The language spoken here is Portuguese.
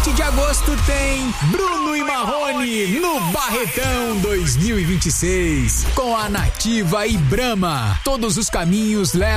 7 de agosto tem Bruno e Marrone no Barretão 2026. Com a Nativa e Brahma. Todos os caminhos levam